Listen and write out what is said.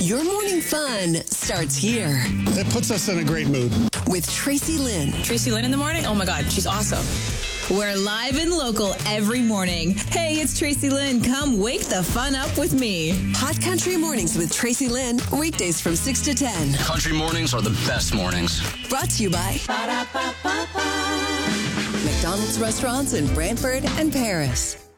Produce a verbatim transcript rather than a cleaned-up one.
Your morning fun starts here. It puts us in a great mood. With Tracy Lynn. Tracy Lynn in the morning? Oh my God, she's awesome. We're live and local every morning. Hey, it's Tracy Lynn. Come wake the fun up with me. Hot Country Mornings with Tracy Lynn. Weekdays from six to ten. Country mornings are the best mornings. Brought to you by McDonald's restaurants in Brantford and Paris.